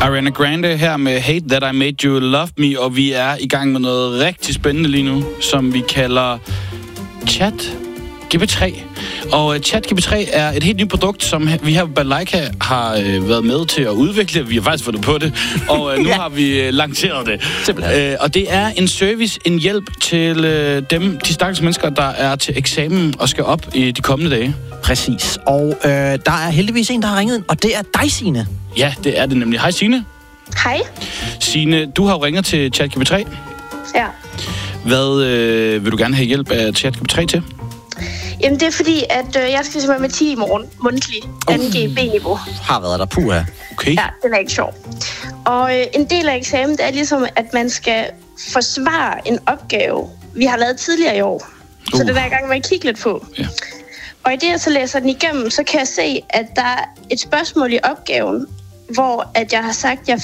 Ariana Grande her med Hate That I Made You Love Me, og vi er i gang med noget rigtig spændende lige nu, som vi kalder ChatGPT. Og ChatGPT er et helt nyt produkt, som vi her på Balalaika har været med til at udvikle. Vi har faktisk fundet på det, og nu har vi lanceret det. Simpelthen. Og det er en service, en hjælp til de stakkels mennesker, der er til eksamen og skal op i de kommende dage. Præcis. Og der er heldigvis en, der har ringet ind, og det er dig, Signe. Ja, det er det nemlig. Hej, Signe. Hej. Signe, du har jo ringet til ChatGPT. Ja. Hvad vil du gerne have hjælp af ChatGPT til? Jamen, det er fordi, at jeg skal til matematik i morgen, mundtlig, 2GB-niveau. Har været der, puha. Okay. Ja, den er ikke sjov. Og en del af eksamen, det er ligesom, at man skal forsvare en opgave, vi har lavet tidligere i år. Så det er der gang, man kigger lidt på. Ja. Og i det, jeg så læser den igennem, så kan jeg se, at der er et spørgsmål i opgaven, hvor at jeg har sagt, at jeg